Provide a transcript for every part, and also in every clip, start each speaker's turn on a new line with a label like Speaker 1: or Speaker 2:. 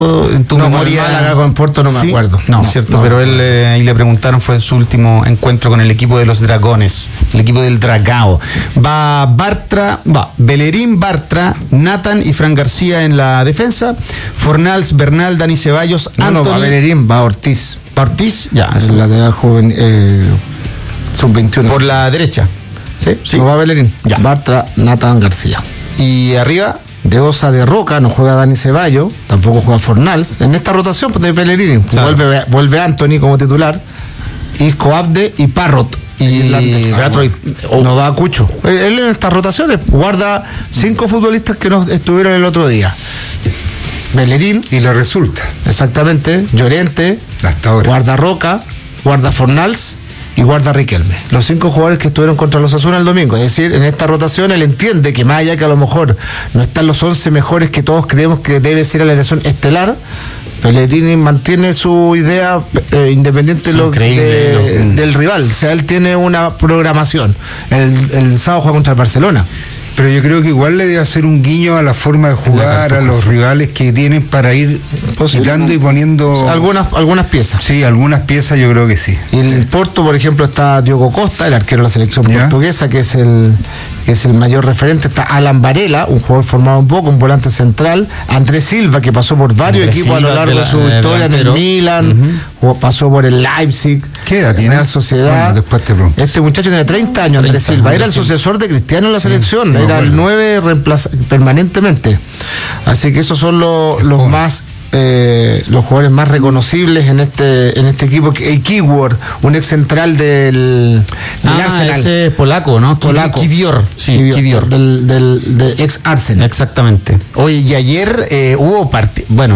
Speaker 1: en tu memoria.
Speaker 2: Málaga con Porto no me acuerdo.
Speaker 1: No, cierto, pero él ahí le preguntaron, fue su último encuentro con el equipo de los Dragones, el equipo del Dragao. Va Bellerín, Bartra, Nathan y Fran García en la defensa, Fornals, Bernal, Dani Ceballos, Anthony.
Speaker 2: Va Bellerín, va Ortiz.
Speaker 1: Ortiz, ya.
Speaker 2: Es el lateral joven, sub-21.
Speaker 1: Por la derecha.
Speaker 2: Sí. No va Bellerín.
Speaker 1: Ya.
Speaker 2: Bartra, Nathan, García.
Speaker 1: Y arriba.
Speaker 2: De Osa de Roca, no juega Dani Ceballos, tampoco juega Fornals. En esta rotación de Pellegrini, claro. vuelve Anthony como titular, Isco Abde y Parrot. Y no va Cucho. Él en estas rotaciones guarda 5 futbolistas que no estuvieron el otro día. Bellerín.
Speaker 3: Y le resulta.
Speaker 2: Exactamente. Llorente.
Speaker 3: Hasta ahora.
Speaker 2: Guarda Roca, guarda Fornals y guarda Riquelme. Los 5 jugadores que estuvieron contra los Osasuna el domingo. Es decir, en esta rotación él entiende que más allá que a lo mejor no están los 11 mejores que todos creemos que debe ser la elección estelar, Pellegrini mantiene su idea independiente del rival. O sea, él tiene una programación. El sábado juega contra el Barcelona.
Speaker 3: Pero yo creo que igual le debe hacer un guiño a la forma de jugar, a los rivales que tienen para ir quitando y poniendo...
Speaker 2: Algunas piezas.
Speaker 3: Sí, algunas piezas yo creo que sí.
Speaker 2: Y en Porto, por ejemplo, está Diogo Costa, el arquero de la selección portuguesa, que es el mayor referente. Está Alan Varela, un jugador formado un poco, un volante central. Andrés Silva, que pasó por varios equipos a lo largo de su historia en el Milan, pasó por el Leipzig.
Speaker 3: ¿Qué edad tiene?
Speaker 2: La Sociedad.
Speaker 3: Bueno, después te pregunto.
Speaker 2: Este muchacho tiene 30 años, Andrés Silva. Era el sucesor de Cristiano en la selección. Era el 9 permanentemente. Así que esos son los más... los jugadores más reconocibles en este equipo. Keyword, un ex central del Arsenal.
Speaker 1: Ese es polaco, ¿no?
Speaker 2: Polaco.
Speaker 1: Kivior. Sí, Kivior.
Speaker 2: Del ex Arsenal.
Speaker 1: Exactamente. Oye, y ayer hubo partido. Bueno.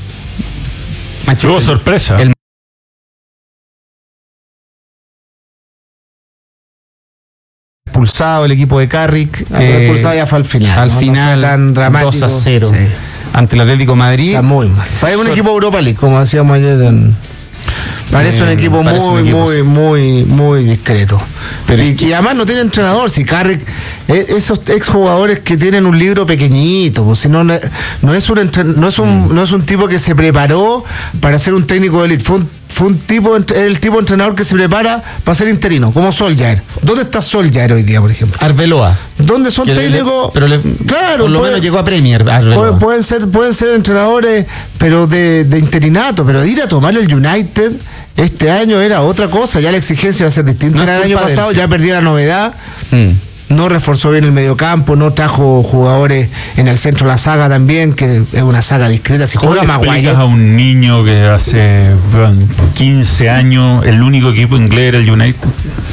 Speaker 4: Hubo sorpresa.
Speaker 1: Expulsado el equipo de Carrick.
Speaker 2: Expulsado ya fue al final.
Speaker 1: Al final, tan dramático. 2-0. Sí. Ante el Atlético de Madrid.
Speaker 2: Está muy mal. Parece un equipo Europa League, como decíamos ayer. Parece un equipo muy discreto. Pero y además no tiene entrenador. Si Carrick, esos exjugadores que tienen un libro pequeñito, pues si no es un tipo que se preparó para ser un técnico de élite. Fue el tipo de entrenador que se prepara para ser interino, como Solskjaer. ¿Dónde está Solskjaer hoy día, por ejemplo?
Speaker 1: Arbeloa.
Speaker 2: ¿Dónde son técnicos?
Speaker 1: Claro, por lo menos llegó a Premier. Arbeloa.
Speaker 2: Pueden ser entrenadores, pero de interinato, pero ir a tomar el United este año era otra cosa. Ya la exigencia va a ser distinta. El año pasado ya perdí la novedad. No reforzó bien el mediocampo, no trajo jugadores en el centro de la saga también, que es una saga discreta. Si juega Maguire.
Speaker 4: A un niño que hace 15 años el único equipo inglés era el United.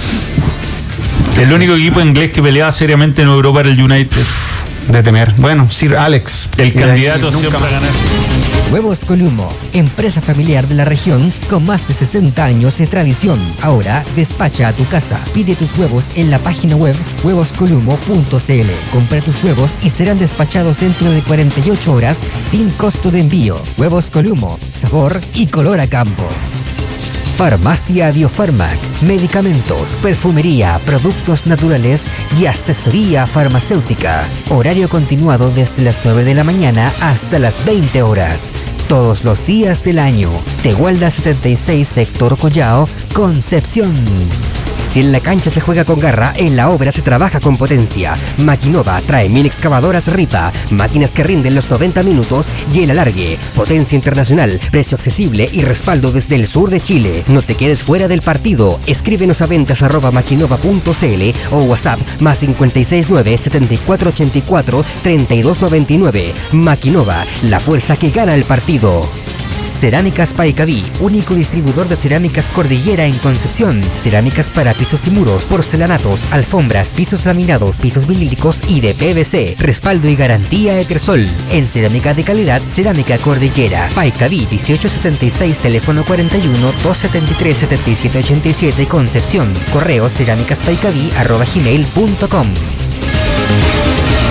Speaker 4: El único equipo inglés que peleaba seriamente en Europa era el United.
Speaker 1: De temer. Bueno, Sir Alex.
Speaker 4: El candidato siempre a ganar.
Speaker 5: Huevos Columbo, empresa familiar de la región con más de 60 años de tradición. Ahora despacha a tu casa. Pide tus huevos en la página web huevoscolumbo.cl. Compra tus huevos y serán despachados dentro de 48 horas sin costo de envío. Huevos Columbo, sabor y color a campo. Farmacia Biofarmac, medicamentos, perfumería, productos naturales y asesoría farmacéutica. Horario continuado desde las 9 de la mañana hasta las 20 horas. Todos los días del año. Tehualda 76, sector Collao, Concepción. Si en la cancha se juega con garra, en la obra se trabaja con potencia. Maquinova trae 1000 excavadoras Ripa, máquinas que rinden los 90 minutos y el alargue. Potencia internacional, precio accesible y respaldo desde el sur de Chile. No te quedes fuera del partido. Escríbenos a ventas@maquinova.cl o WhatsApp más 569 7484 3299. Maquinova, la fuerza que gana el partido. Cerámicas Paicaví, único distribuidor de cerámicas Cordillera en Concepción. Cerámicas para pisos y muros, porcelanatos, alfombras, pisos laminados, pisos vinílicos y de PVC. Respaldo y garantía Etersol. En cerámica de calidad, Cerámica Cordillera. Paicaví 1876, teléfono 41 273 7787, Concepción. Correo cerámicaspaicaví@gmail.com.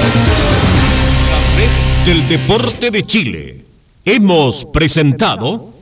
Speaker 6: La red del deporte de Chile. Hemos presentado